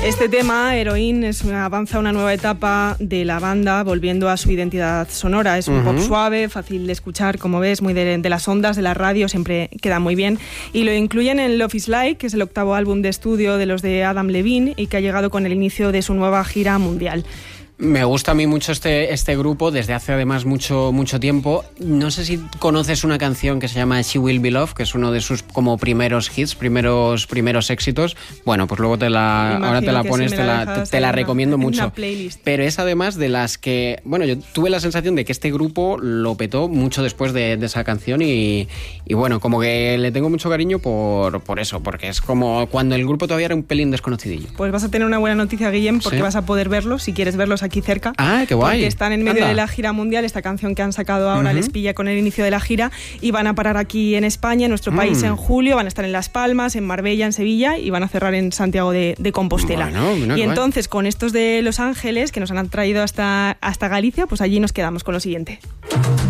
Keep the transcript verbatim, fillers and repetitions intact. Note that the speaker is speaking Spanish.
Este tema, Heroin, es una, avanza una nueva etapa de la banda, volviendo a su identidad sonora. Es un uh-huh. pop suave, fácil de escuchar, como ves, muy de, de las ondas de la radio, siempre queda muy bien. Y lo incluyen en Love is Like, que es el octavo álbum de estudio de los de Adam Levine y que ha llegado con el inicio de su nueva gira mundial. Me gusta a mí mucho este, este grupo desde hace además mucho, mucho tiempo. No sé si conoces una canción que se llama She Will Be Loved, que es uno de sus como primeros hits, primeros, primeros éxitos. Bueno, pues luego te la, ahora te la pones, si te la, te, te la recomiendo una, mucho. Pero es además de las que, bueno, yo tuve la sensación de que este grupo lo petó mucho después de, de esa canción y, y bueno, como que le tengo mucho cariño por, por eso, porque es como cuando el grupo todavía era un pelín desconocidillo. Pues vas a tener una buena noticia, Guillem, porque ¿sí? vas a poder verlos, si quieres verlos aquí cerca. Ah, qué guay. Porque están en medio Anda. de la gira mundial. Esta canción que han sacado ahora uh-huh. les pilla con el inicio de la gira y van a parar aquí en España, en nuestro mm. país, en julio. Van a estar en Las Palmas, en Marbella, en Sevilla y van a cerrar en Santiago de, de Compostela. Bueno, bueno, y entonces, con estos de Los Ángeles que nos han traído hasta, hasta Galicia, pues allí nos quedamos con lo siguiente.